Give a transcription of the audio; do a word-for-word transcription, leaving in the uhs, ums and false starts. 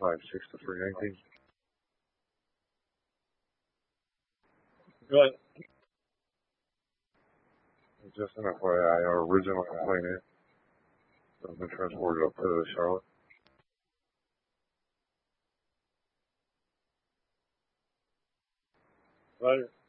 five six to three nineteen. But just an F Y I, our original complainant has been transported up to Charlotte. But